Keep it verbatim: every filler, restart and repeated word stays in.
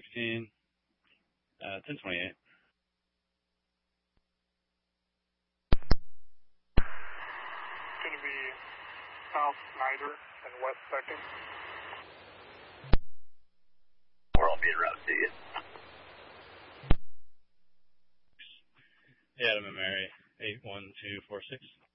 sixteen, uh, ten twenty-eight. Going to be South Snyder and West second. Or I'll be en route to you. Hey, Adam and Mary, eight one two four six.